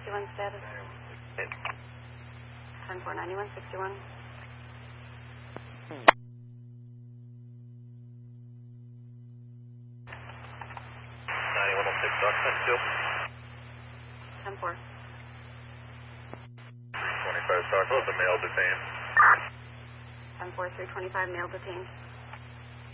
9161 status. 10-4, 9161. 9106, occupant still. 10-4. 325 Southwest, a male detained. 10-4, 325, male detained.